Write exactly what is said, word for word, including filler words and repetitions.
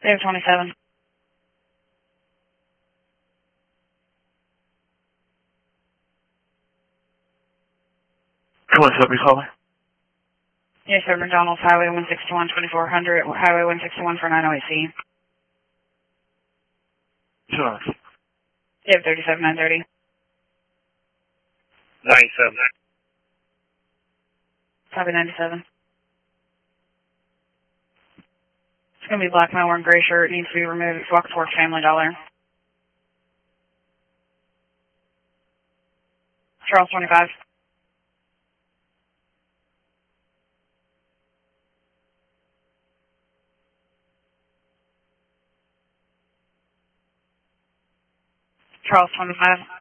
Dave twenty-seven. twenty-seven, you call me? Yes, sir. McDonald's, Highway one sixty-one, twenty-four hundred, Highway one sixty-one for nine oh eight C. Sure. Dave thirty-seven, nine thirty. ninety-seven. Copy ninety-seven. It's going to be black man wearing gray shirt. Needs to be removed. It's walking towards Family Dollar. Charles twenty-five. Charles twenty-five.